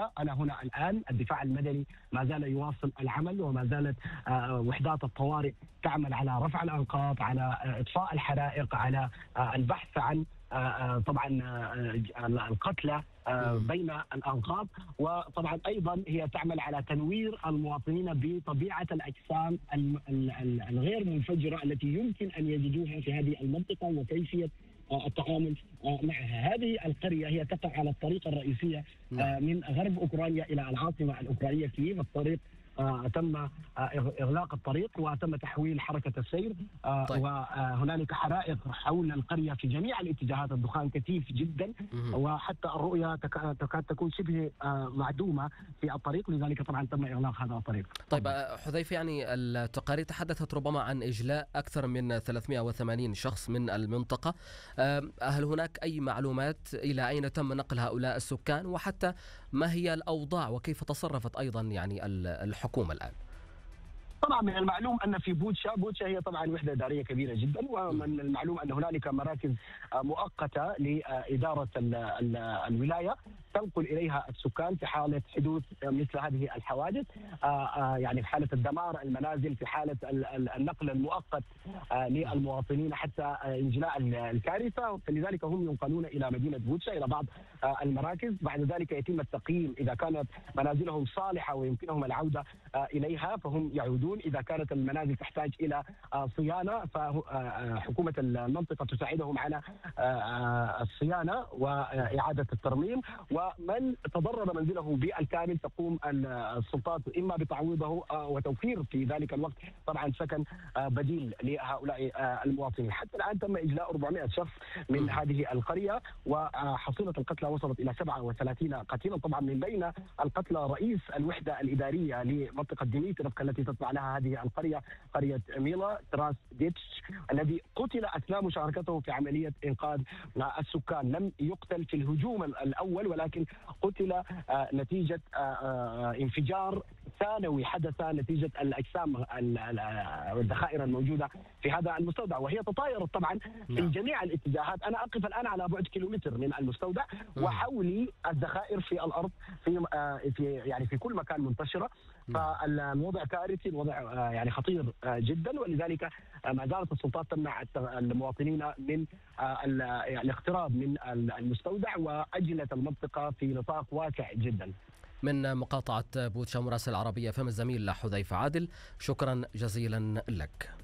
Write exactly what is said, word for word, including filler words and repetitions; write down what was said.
أنا هنا الآن. الدفاع المدني ما زال يواصل العمل، وما زالت وحدات الطوارئ تعمل على رفع الأنقاض، على إطفاء الحرائق، على البحث عن طبعا القتلى بين الأنقاض. وطبعا أيضا هي تعمل على تنوير المواطنين بطبيعة الأجسام الغير منفجرة التي يمكن أن يجدوها في هذه المنطقة وكيفية التعامل معها. هذه القرية هي تقع على الطريقة الرئيسية من غرب أوكرانيا إلى العاصمة الأوكرانية كييف. الطريق آه تم آه إغلاق الطريق وتم تحويل حركة السير. آه طيب. وهنالك حرائق حول القرية في جميع الاتجاهات، الدخان كثيف جدا مم. وحتى الرؤية تكاد تكون شبه آه معدومة في الطريق، لذلك طبعا تم إغلاق هذا الطريق. طيب حذيفة، يعني التقارير تحدثت ربما عن إجلاء أكثر من ثلاثمئة وثمانين شخص من المنطقة. هل هناك أي معلومات إلى أين تم نقل هؤلاء السكان، وحتى ما هي الأوضاع وكيف تصرفت أيضا يعني الحكومة الآن؟ طبعا من المعلوم أن في بوتشا بوتشا هي طبعا وحدة إدارية كبيرة جدا، ومن المعلوم أن هنالك مراكز مؤقتة لإدارة الولاية تنقل إليها السكان في حالة حدوث مثل هذه الحوادث، يعني في حالة الدمار المنازل، في حالة النقل المؤقت للمواطنين حتى إنجلاء الكارثة. فلذلك هم ينقلون إلى مدينة بوتشا إلى بعض المراكز. بعد ذلك يتم التقييم إذا كانت منازلهم صالحة ويمكنهم العودة إليها فهم يعودون. إذا كانت المنازل تحتاج إلى صيانة فحكومة المنطقة تساعدهم على الصيانة وإعادة الترميم. ومن تضرر منزله بالكامل تقوم السلطات إما بتعويضه وتوفير في ذلك الوقت طبعا سكن بديل لهؤلاء المواطنين. حتى الآن تم إجلاء أربعمئة شخص من هذه القرية، وحصيلة القتلى وصلت إلى سبعة وثلاثين قتيلا. طبعا من بين القتلى رئيس الوحدة الإدارية لمنطقة ديميتروف التي تتبع لها هذه القرية، قرية ميلا تراس ديتش، الذي قتل أثناء مشاركته في عملية إنقاذ السكان. لم يقتل في الهجوم الأول، ولكن قتل نتيجة انفجار ثانوي حدث نتيجة الأجسام والذخائر الموجودة في هذا المستودع، وهي تطايرت طبعا في جميع الاتجاهات. أنا أقف الآن على بعد كيلومتر من المستودع وحولي الذخائر في الأرض في في يعني في كل مكان منتشرة. فالوضع كارثي، الوضع يعني خطير جدا، ولذلك ما زالت السلطات تمنع المواطنين من الاقتراب من المستودع وأجلت المنطقة في نطاق واسع جدا. من مقاطعة بوتشا مراسل العربية فم الزميل حذيفة عادل، شكرا جزيلا لك.